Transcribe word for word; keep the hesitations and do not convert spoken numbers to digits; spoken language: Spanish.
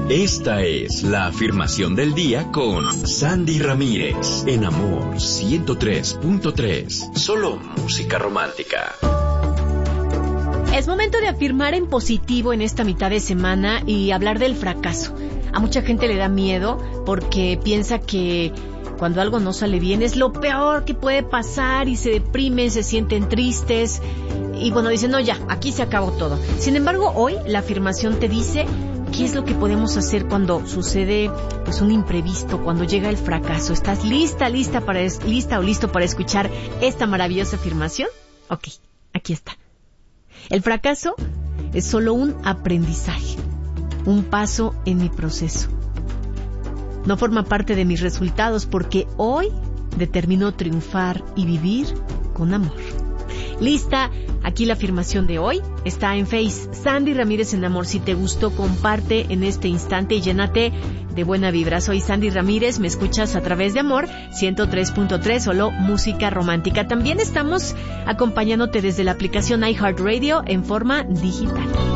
Esta es la afirmación del día con Sandy Ramírez, en Amor ciento tres punto tres. Solo música romántica. Es momento de afirmar en positivo en esta mitad de semana y hablar del fracaso. A mucha gente le da miedo porque piensa que cuando algo no sale bien es lo peor que puede pasar y se deprimen, se sienten tristes y bueno, dicen, no, ya, aquí se acabó todo. Sin embargo, hoy la afirmación te dice qué es lo que podemos hacer cuando sucede pues un imprevisto, cuando llega el fracaso. ¿Estás lista, lista, para es, lista o listo para escuchar esta maravillosa afirmación? Ok, aquí está. El fracaso es solo un aprendizaje, un paso en mi proceso. No forma parte de mis resultados porque hoy determino triunfar y vivir con amor. ¿Lista? Aquí la afirmación de hoy está en Face. Sandy Ramírez en Amor. Si te gustó, comparte en este instante y llénate de buena vibra. Soy Sandy Ramírez, me escuchas a través de Amor ciento tres punto tres, solo música romántica. También estamos acompañándote desde la aplicación iHeartRadio en forma digital.